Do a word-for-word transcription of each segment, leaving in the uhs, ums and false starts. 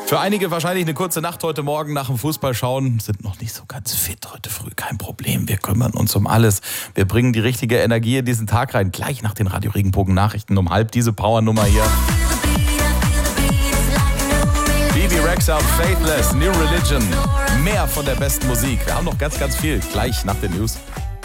Für einige wahrscheinlich eine kurze Nacht heute Morgen nach dem Fußballschauen, sind noch nicht so ganz fit heute früh, kein Problem. Wir kümmern uns um alles. Wir bringen die richtige Energie in diesen Tag rein. Gleich nach den Radio Regenbogen Nachrichten um halb diese Powernummer hier. Bebe Rexha, Faithless, New Religion. Mehr von der besten Musik. Wir haben noch ganz, ganz viel. Gleich nach den News.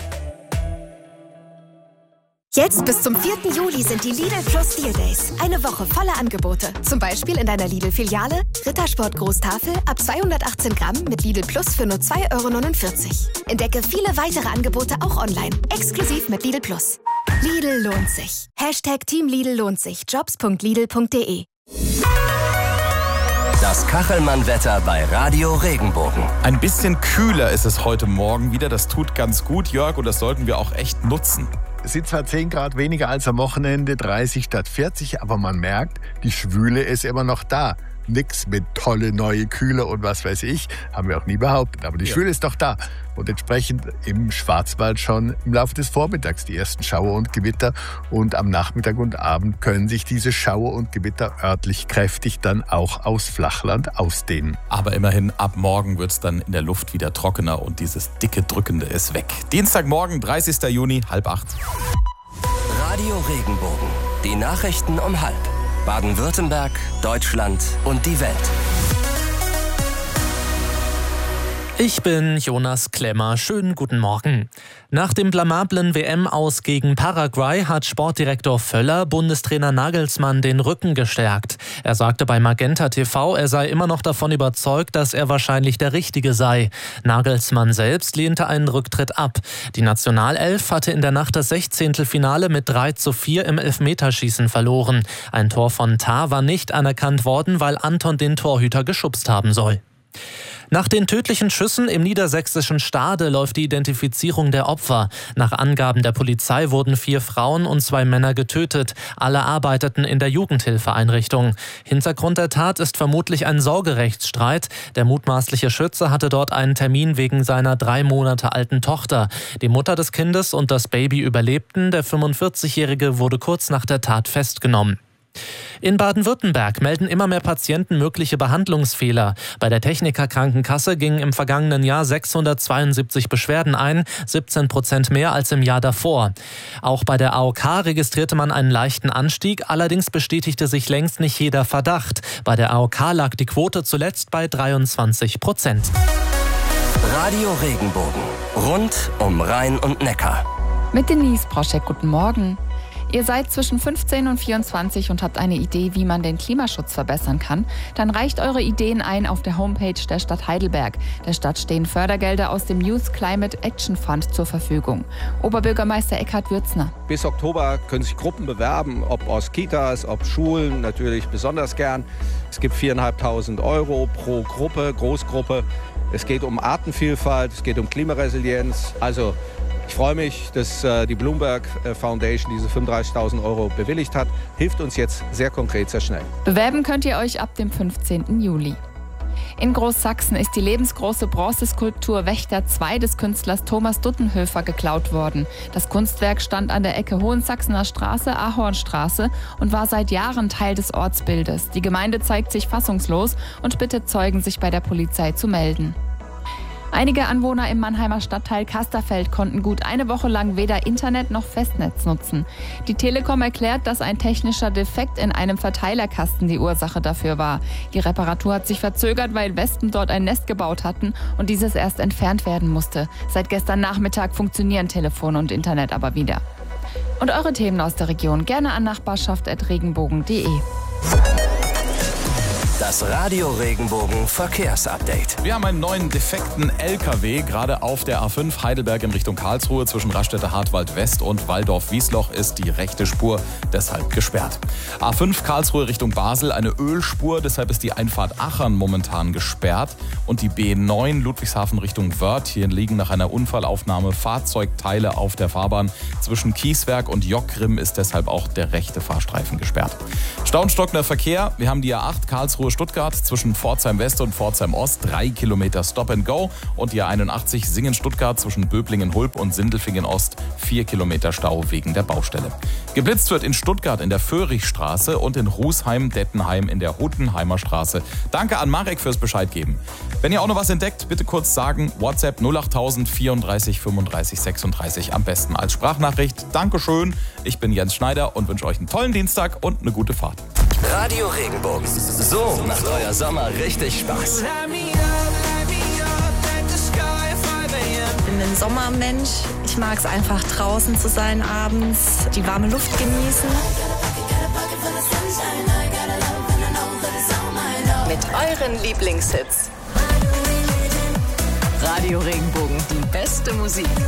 Jetzt bis zum vierten Juli sind die Lidl Plus Deal Days. Eine Woche voller Angebote. Zum Beispiel in deiner Lidl-Filiale Rittersport Großtafel ab zweihundertachtzehn Gramm mit Lidl Plus für nur zwei Euro neunundvierzig. Entdecke viele weitere Angebote auch online. Exklusiv mit Lidl Plus. Lidl lohnt sich. Hashtag Team Lidl lohnt sich. Jobs punkt lidl punkt de. Das Kachelmann-Wetter bei Radio Regenbogen. Ein bisschen kühler ist es heute Morgen wieder. Das tut ganz gut, Jörg, und das sollten wir auch echt nutzen. Es sind zwar zehn Grad weniger als am Wochenende, dreißig statt vierzig, aber man merkt, die Schwüle ist immer noch da. Nix mit tolle neue Kühle und was weiß ich, haben wir auch nie behauptet. Aber die ja. Schwüle ist doch da. Und entsprechend im Schwarzwald schon im Laufe des Vormittags die ersten Schauer und Gewitter. Und am Nachmittag und Abend können sich diese Schauer und Gewitter örtlich kräftig dann auch aus Flachland ausdehnen. Aber immerhin, ab morgen wird es dann in der Luft wieder trockener und dieses dicke Drückende ist weg. Dienstagmorgen, dreißigster Juni, halb acht. Radio Regenbogen. Die Nachrichten um halb. Baden-Württemberg, Deutschland und die Welt. Ich bin Jonas Klemmer. Schönen guten Morgen. Nach dem blamablen W M-Aus gegen Paraguay hat Sportdirektor Völler Bundestrainer Nagelsmann den Rücken gestärkt. Er sagte bei Magenta T V, er sei immer noch davon überzeugt, dass er wahrscheinlich der Richtige sei. Nagelsmann selbst lehnte einen Rücktritt ab. Die Nationalelf hatte in der Nacht das Sechzehntelfinale mit drei zu vier im Elfmeterschießen verloren. Ein Tor von Tah war nicht anerkannt worden, weil Anton den Torhüter geschubst haben soll. Nach den tödlichen Schüssen im niedersächsischen Stade läuft die Identifizierung der Opfer. Nach Angaben der Polizei wurden vier Frauen und zwei Männer getötet. Alle arbeiteten in der Jugendhilfeeinrichtung. Hintergrund der Tat ist vermutlich ein Sorgerechtsstreit. Der mutmaßliche Schütze hatte dort einen Termin wegen seiner drei Monate alten Tochter. Die Mutter des Kindes und das Baby überlebten. Der fünfundvierzigjährige wurde kurz nach der Tat festgenommen. In Baden-Württemberg melden immer mehr Patienten mögliche Behandlungsfehler. Bei der Techniker Krankenkasse gingen im vergangenen Jahr sechshundertzweiundsiebzig Beschwerden ein, siebzehn Prozent mehr als im Jahr davor. Auch bei der A O K registrierte man einen leichten Anstieg, allerdings bestätigte sich längst nicht jeder Verdacht. Bei der A O K lag die Quote zuletzt bei dreiundzwanzig Prozent. Radio Regenbogen. Rund um Rhein und Neckar. Mit Denise Proschek, guten Morgen. Ihr seid zwischen fünfzehn und vierundzwanzig und habt eine Idee, wie man den Klimaschutz verbessern kann? Dann reicht eure Ideen ein auf der Homepage der Stadt Heidelberg. Der Stadt stehen Fördergelder aus dem Youth Climate Action Fund zur Verfügung. Oberbürgermeister Eckhard Würzner. Bis Oktober können sich Gruppen bewerben, ob aus Kitas, ob Schulen, natürlich besonders gern. Es gibt viertausendfünfhundert Euro pro Gruppe, Großgruppe. Es geht um Artenvielfalt, es geht um Klimaresilienz. Also ich freue mich, dass äh, die Bloomberg Foundation diese fünfunddreißigtausend Euro bewilligt hat. Hilft uns jetzt sehr konkret, sehr schnell. Bewerben könnt ihr euch ab dem fünfzehnten Juli. In Großsachsen ist die lebensgroße Bronzeskulptur Wächter zwei des Künstlers Thomas Duttenhöfer geklaut worden. Das Kunstwerk stand an der Ecke Hohensachsener Straße, Ahornstraße und war seit Jahren Teil des Ortsbildes. Die Gemeinde zeigt sich fassungslos und bittet Zeugen, sich bei der Polizei zu melden. Einige Anwohner im Mannheimer Stadtteil Kasterfeld konnten gut eine Woche lang weder Internet noch Festnetz nutzen. Die Telekom erklärt, dass ein technischer Defekt in einem Verteilerkasten die Ursache dafür war. Die Reparatur hat sich verzögert, weil Wespen dort ein Nest gebaut hatten und dieses erst entfernt werden musste. Seit gestern Nachmittag funktionieren Telefon und Internet aber wieder. Und eure Themen aus der Region gerne an nachbarschaft at regenbogen punkt de. Das Radio Regenbogen Verkehrsupdate. Wir haben einen neuen defekten L K W, gerade auf der A fünf Heidelberg in Richtung Karlsruhe. Zwischen Raststätte-Hartwald West und Walldorf-Wiesloch ist die rechte Spur deshalb gesperrt. A fünf Karlsruhe Richtung Basel, eine Ölspur, deshalb ist die Einfahrt Achern momentan gesperrt. Und die B neun Ludwigshafen Richtung Wörth. Hier liegen nach einer Unfallaufnahme Fahrzeugteile auf der Fahrbahn. Zwischen Kieswerk und Jockgrimm ist deshalb auch der rechte Fahrstreifen gesperrt. Stau und stockender Verkehr. Wir haben die A acht Karlsruhe Stuttgart Stuttgart zwischen Pforzheim West und Pforzheim Ost drei Kilometer Stop and Go und die A einundachtzig Singen-Stuttgart zwischen Böblingen-Hulb und Sindelfingen Ost vier Kilometer Stau wegen der Baustelle. Geblitzt wird in Stuttgart in der Föhrichstraße und in Rusheim-Dettenheim in der Huttenheimer Straße. Danke an Marek fürs Bescheid geben. Wenn ihr auch noch was entdeckt, bitte kurz sagen. WhatsApp null acht tausend vierunddreißig fünfunddreißig sechsunddreißig, am besten als Sprachnachricht. Dankeschön, ich bin Jens Schneider und wünsche euch einen tollen Dienstag und eine gute Fahrt. Radio Regenbogen. So macht euer Sommer richtig Spaß. Ich bin ein Sommermensch. Ich mag es einfach draußen zu sein abends, die warme Luft genießen. Mit euren Lieblingshits. Radio Regenbogen, die beste Musik.